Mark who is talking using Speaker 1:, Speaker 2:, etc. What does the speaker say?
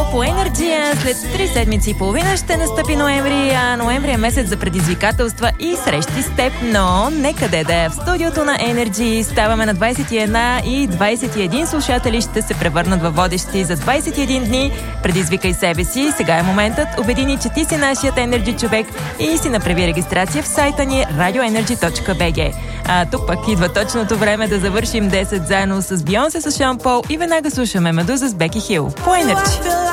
Speaker 1: по Енерджия. След 3 седмици и половина ще настъпи ноември, а ноември е месец за предизвикателства и срещи с теб, но некъде да е. В студиото на Energy ставаме на 21 и 21 слушатели ще се превърнат във водещи за 21 дни. Предизвикай себе си, сега е моментът. Убедини, че ти си нашият Energy човек и си направи регистрация в сайта ни radioenergy.bg. А тук пък идва точното време да завършим 10 заедно с Бейонсе, с Шон Пол и веднага слушаме Медуза с Беки Хил по Energy.